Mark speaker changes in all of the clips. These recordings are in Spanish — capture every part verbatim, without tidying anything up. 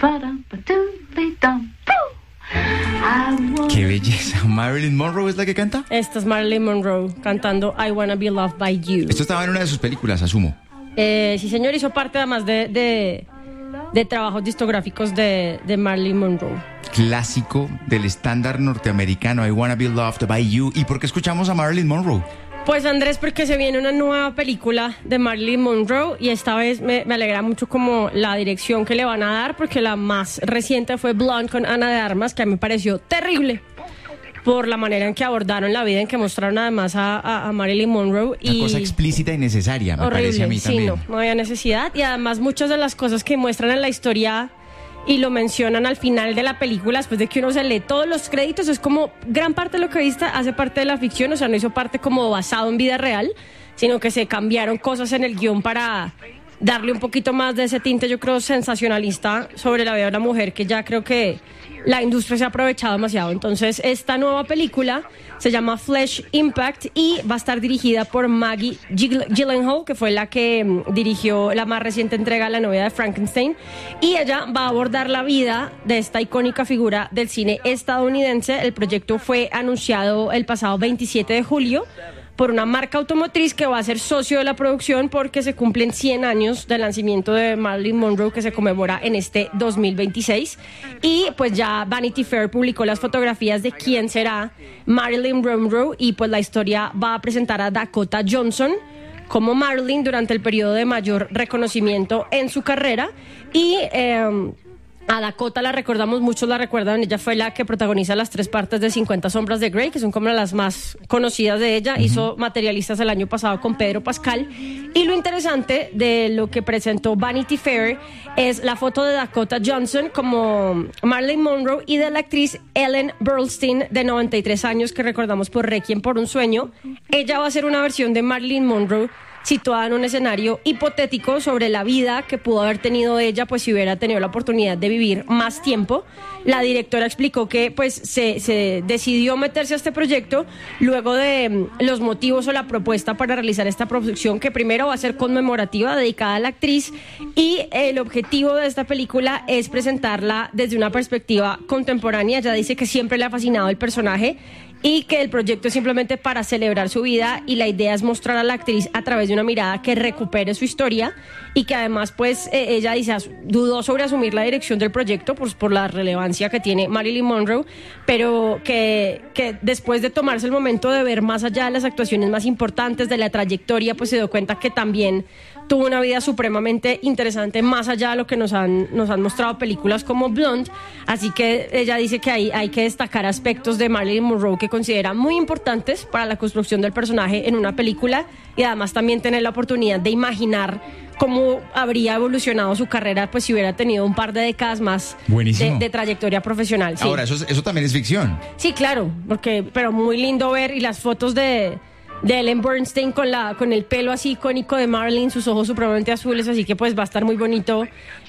Speaker 1: Qué belleza. ¿Marilyn Monroe es la que canta?
Speaker 2: Esta es Marilyn Monroe cantando I Wanna Be Loved by You.
Speaker 1: Esto estaba en una de sus películas, asumo.
Speaker 2: Eh, sí, señor, hizo parte además de, de, de trabajos discográficos de, de Marilyn Monroe.
Speaker 1: Clásico del estándar norteamericano, I Wanna Be Loved by You. ¿Y por qué escuchamos a Marilyn Monroe?
Speaker 2: Pues Andrés, porque se viene una nueva película de Marilyn Monroe y esta vez me, me alegra mucho como la dirección que le van a dar, porque la más reciente fue Blonde con Ana de Armas, que a mí me pareció terrible por la manera en que abordaron la vida, en que mostraron además a, a, a Marilyn Monroe.
Speaker 1: Una
Speaker 2: y
Speaker 1: cosa explícita y necesaria, me
Speaker 2: horrible,
Speaker 1: parece a mí
Speaker 2: sí,
Speaker 1: también.
Speaker 2: no, no había necesidad, y además muchas de las cosas que muestran en la historia y lo mencionan al final de la película, después de que uno se lee todos los créditos, es como gran parte de lo que viste hace parte de la ficción, o sea, no hizo parte como basado en vida real, sino que se cambiaron cosas en el guión para darle un poquito más de ese tinte, yo creo, sensacionalista sobre la vida de una mujer, que ya creo que la industria se ha aprovechado demasiado. Entonces, esta nueva película se llama Flesh Impact y va a estar dirigida por Maggie Gyllenhaal, que fue la que mm, dirigió la más reciente entrega, La novia de Frankenstein, y ella va a abordar la vida de esta icónica figura del cine estadounidense. El proyecto fue anunciado el pasado veintisiete de julio por una marca automotriz que va a ser socio de la producción, porque se cumplen cien años del nacimiento de Marilyn Monroe, que se conmemora en este dos mil veintiséis. Y pues ya Vanity Fair publicó las fotografías de quién será Marilyn Monroe, y pues la historia va a presentar a Dakota Johnson como Marilyn durante el periodo de mayor reconocimiento en su carrera. Y eh, a Dakota la recordamos, muchos la recuerdan, ella fue la que protagoniza las tres partes de cincuenta sombras de Grey, que son como las más conocidas de ella. Uh-huh. Hizo Materialistas el año pasado con Pedro Pascal. Y lo interesante de lo que presentó Vanity Fair es la foto de Dakota Johnson como Marilyn Monroe y de la actriz Ellen Burstyn, de noventa y tres años, que recordamos por Requiem por un sueño. Ella va a ser una versión de Marilyn Monroe situada en un escenario hipotético sobre la vida que pudo haber tenido ella, pues si hubiera tenido la oportunidad de vivir más tiempo. La directora explicó que pues se, se decidió meterse a este proyecto luego de mm, los motivos o la propuesta para realizar esta producción, que primero va a ser conmemorativa, dedicada a la actriz, y el objetivo de esta película es presentarla desde una perspectiva contemporánea. Ella dice que siempre le ha fascinado el personaje y que el proyecto es simplemente para celebrar su vida, y la idea es mostrar a la actriz a través de una mirada que recupere su historia, y que además pues eh, ella dice, dudó sobre asumir la dirección del proyecto pues, por la relevancia que tiene Marilyn Monroe, pero que, que después de tomarse el momento de ver más allá de las actuaciones más importantes de la trayectoria, pues se dio cuenta que también tuvo una vida supremamente interesante, más allá de lo que nos han, nos han mostrado películas como Blonde. Así que ella dice que hay, hay que destacar aspectos de Marilyn Monroe que considera muy importantes para la construcción del personaje en una película, y además también tener la oportunidad de imaginar cómo habría evolucionado su carrera pues si hubiera tenido un par de décadas más de, de trayectoria profesional. Sí.
Speaker 1: Ahora, eso, eso también es ficción.
Speaker 2: Sí, claro, porque pero muy lindo ver, y las fotos de... de Ellen Burstyn con la con el pelo así icónico de Marilyn, sus ojos supremamente azules, así que pues va a estar muy bonito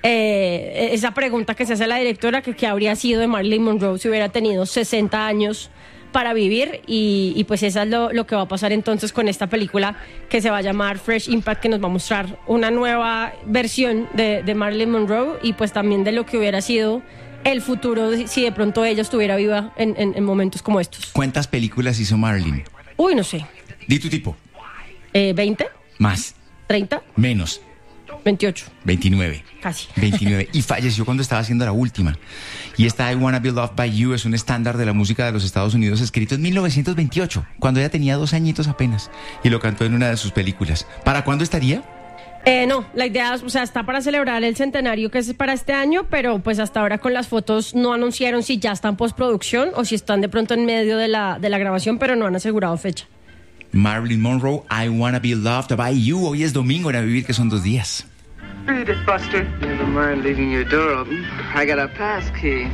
Speaker 2: eh, esa pregunta que se hace a la directora, que qué habría sido de Marilyn Monroe si hubiera tenido sesenta años para vivir, y, y pues eso es lo, lo que va a pasar entonces con esta película, que se va a llamar Fresh Impact, que nos va a mostrar una nueva versión de, de Marilyn Monroe, y pues también de lo que hubiera sido el futuro si de pronto ella estuviera viva en, en, en momentos como estos.
Speaker 1: ¿Cuántas películas hizo Marilyn?
Speaker 2: Uy, no sé.
Speaker 1: Di tu tipo.
Speaker 2: Eh, ¿veinte?
Speaker 1: Más.
Speaker 2: ¿treinta?
Speaker 1: Menos.
Speaker 2: veintiocho.
Speaker 1: veintinueve.
Speaker 2: Casi.
Speaker 1: veintinueve. Y falleció cuando estaba haciendo la última. Y esta I Wanna Be Loved by You es un estándar de la música de los Estados Unidos, escrito en mil novecientos veintiocho, cuando ella tenía dos añitos apenas, y lo cantó en una de sus películas. ¿Para cuándo estaría?
Speaker 2: Eh, no, la idea, o sea, está para celebrar el centenario, que es para este año, pero pues hasta ahora con las fotos no anunciaron si ya están en postproducción o si están de pronto en medio de la, de la grabación, pero no han asegurado fecha.
Speaker 1: Marilyn Monroe, I Wanna Be Loved by You. Hoy es domingo en A Vivir, que son dos días.
Speaker 3: Read it, Buster. Never mind leaving your door open. I got a pass key.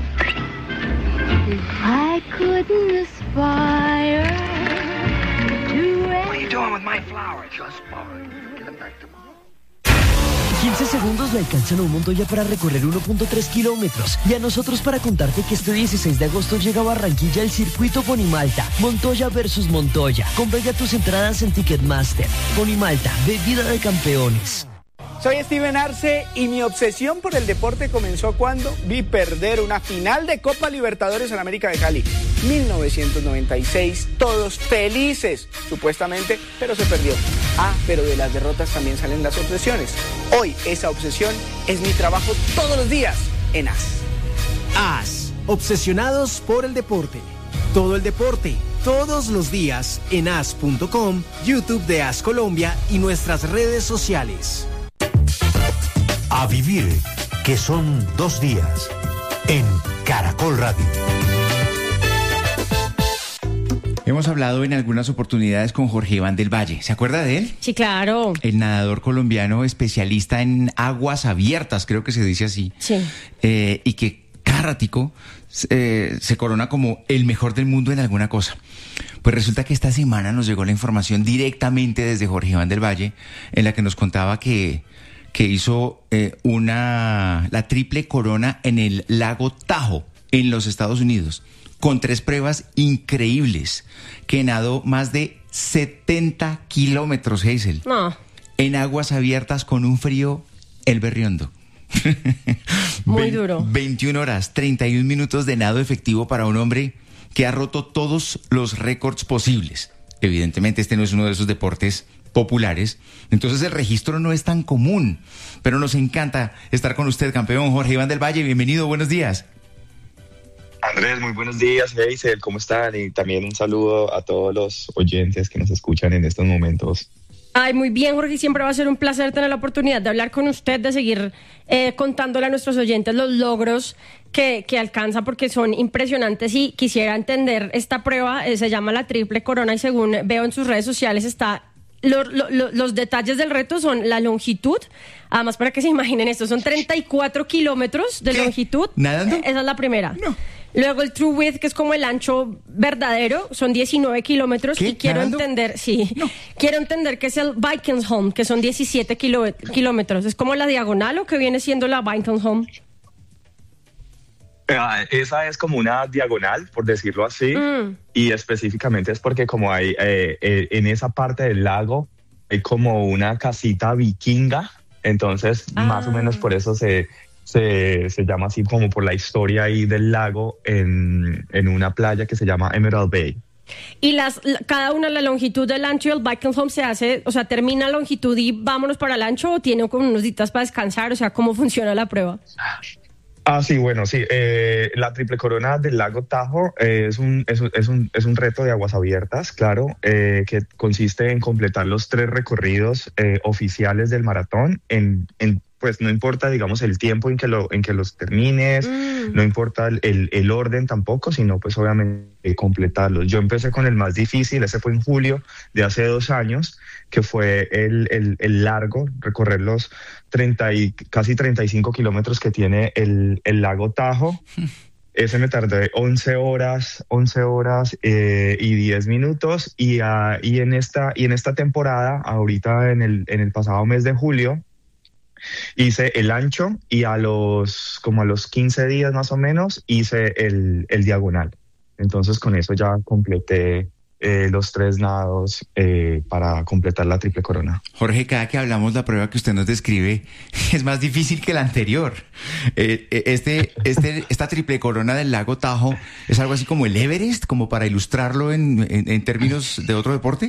Speaker 4: If I couldn't aspire to...
Speaker 3: What are you doing with my flowers? Just borrowing. Get them back tomorrow.
Speaker 5: quince segundos le alcanzan a un Montoya para recorrer uno punto tres kilómetros, y a nosotros para contarte que este dieciséis de agosto llega a Barranquilla el circuito Ponimalta, Montoya versus Montoya. Compra ya tus entradas en Ticketmaster. Ponimalta, bebida de campeones.
Speaker 6: Soy Steven Arce y mi obsesión por el deporte comenzó cuando vi perder una final de Copa Libertadores en América de Cali. mil novecientos noventa y seis, todos felices, supuestamente, pero se perdió. Ah, pero de las derrotas también salen las obsesiones. Hoy esa obsesión es mi trabajo todos los días en A S.
Speaker 7: A S, obsesionados por el deporte. Todo el deporte, todos los días en A S punto com, YouTube de A S Colombia y nuestras redes sociales.
Speaker 8: A vivir, que son dos días, en Caracol Radio.
Speaker 1: Hemos hablado en algunas oportunidades con Jorge Iván del Valle. ¿Se acuerda de él?
Speaker 2: Sí, claro.
Speaker 1: El nadador colombiano especialista en aguas abiertas, creo que se dice así.
Speaker 2: Sí.
Speaker 1: Eh, y que cada ratico eh, se corona como el mejor del mundo en alguna cosa. Pues resulta que esta semana nos llegó la información directamente desde Jorge Iván del Valle, en la que nos contaba que... que hizo eh, una la triple corona en el lago Tahoe, en los Estados Unidos, con tres pruebas increíbles, que nadó más de setenta kilómetros, Hazel,
Speaker 2: No.
Speaker 1: en aguas abiertas con un frío el berriondo.
Speaker 2: Muy duro.
Speaker 1: veintiuna horas, treinta y un minutos de nado efectivo para un hombre que ha roto todos los récords posibles. Evidentemente este no es uno de esos deportes populares, entonces el registro no es tan común, pero nos encanta estar con usted, campeón Jorge Iván del Valle. Bienvenido, buenos días.
Speaker 9: Andrés, muy buenos días, Hazel, ¿cómo están? Y también un saludo a todos los oyentes que nos escuchan en estos momentos.
Speaker 2: Ay, muy bien, Jorge, siempre va a ser un placer tener la oportunidad de hablar con usted, de seguir eh, contándole a nuestros oyentes los logros que, que alcanza, porque son impresionantes, y quisiera entender esta prueba. Eh, se llama la triple corona y según veo en sus redes sociales está... Lo, lo, lo, los detalles del reto son la longitud, además para que se imaginen esto, son treinta y cuatro kilómetros de
Speaker 1: ¿Qué?
Speaker 2: longitud.
Speaker 1: ¿Nadando?
Speaker 2: Esa es la primera.
Speaker 1: No.
Speaker 2: Luego el true width, que es como el ancho verdadero, son diecinueve kilómetros.
Speaker 1: ¿Qué?
Speaker 2: Y quiero
Speaker 1: ¿Nadando?
Speaker 2: entender, sí,
Speaker 1: No.
Speaker 2: quiero entender que es el Vikingholm, que son diecisiete kilo, kilómetros. Es como la diagonal, o que viene siendo la Vikingholm.
Speaker 9: Uh, esa es como una diagonal, por decirlo así,
Speaker 2: Mm.
Speaker 9: y específicamente es porque como hay eh, eh, en esa parte del lago hay como una casita vikinga, entonces
Speaker 2: Ah.
Speaker 9: más o menos por eso se, se, se llama así, como por la historia ahí del lago en, en una playa que se llama Emerald Bay.
Speaker 2: Y las la- cada una, la longitud del ancho y el Vikingholm se hace, o sea, termina la longitud y vámonos para el ancho, o tiene como unos días para descansar, o sea, ¿cómo funciona la prueba?
Speaker 9: Ah, sí, bueno, sí. Eh, la triple corona del lago Tahoe eh, es, un, es, un, es, un, es un reto de aguas abiertas, claro, eh, que consiste en completar los tres recorridos eh, oficiales del maratón. En, en, pues no importa, digamos, el tiempo en que, lo, en que los termines,
Speaker 2: Mm.
Speaker 9: no importa el, el, el orden tampoco, sino pues obviamente eh, completarlos. Yo empecé con el más difícil, ese fue en julio de hace dos años, que fue el, el, el largo, recorrer los treinta y, casi treinta y cinco kilómetros que tiene el, el lago Tahoe. Ese me tardé once horas, once horas eh, y diez minutos. Y, uh, y, en esta, y en esta temporada, ahorita en el, en el pasado mes de julio, hice el ancho y a los, como a los quince días más o menos, hice el, el diagonal. Entonces con eso ya completé Eh, los tres nados eh, para completar la triple corona.
Speaker 1: Jorge, cada que hablamos la prueba que usted nos describe es más difícil que la anterior. Eh, eh, este, este, esta triple corona del lago Tahoe es algo así como el Everest, como para ilustrarlo en, en, en términos de otro deporte.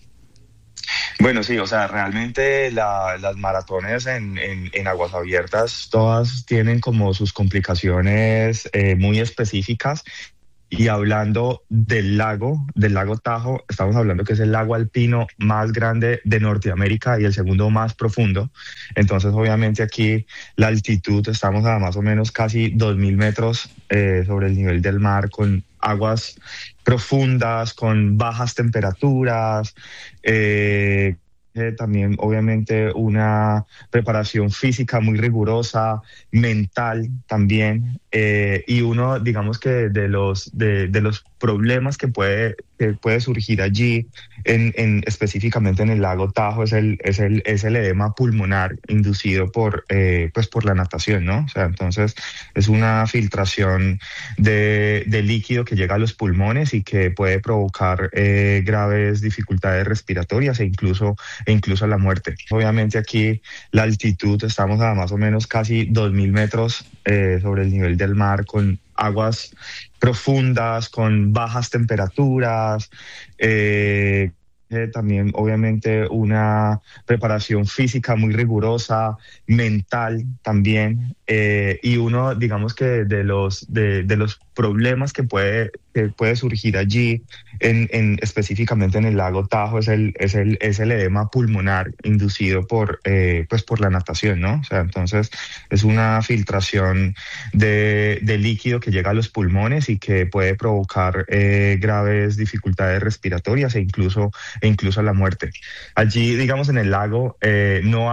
Speaker 9: Bueno, sí, o sea, realmente la, las maratones en, en, en aguas abiertas todas tienen como sus complicaciones eh, muy específicas. Y hablando del lago, del lago Tahoe, estamos hablando que es el lago alpino más grande de Norteamérica y el segundo más profundo. Entonces, obviamente aquí la altitud, estamos a más o menos casi dos mil metros eh, sobre el nivel del mar, con aguas profundas, con bajas temperaturas, eh, Eh, también obviamente una preparación física muy rigurosa, mental también, eh, y uno, digamos que de los, de, de los problemas que puede, que puede surgir allí, en, en, específicamente en el lago Tajo, es el, es el, es el edema pulmonar inducido por, eh, pues por la natación, ¿no? O sea, entonces es una filtración de, de líquido que llega a los pulmones y que puede provocar eh, graves dificultades respiratorias e incluso, e incluso la muerte. Obviamente aquí la altitud, estamos a más o menos casi dos mil metros eh, sobre el nivel del mar, con aguas profundas, con bajas temperaturas, eh, eh, también obviamente una preparación física muy rigurosa, mental también, eh, y uno, digamos que de los, de, de los problemas que puede, que puede surgir allí, en, en, específicamente en el lago Tajo, es el, es el, es el edema pulmonar inducido por, eh, pues por la natación, ¿no? O sea, entonces es una filtración de, de líquido que llega a los pulmones y que puede provocar eh, graves dificultades respiratorias e incluso, e incluso la muerte. Allí, digamos, en el lago, eh, no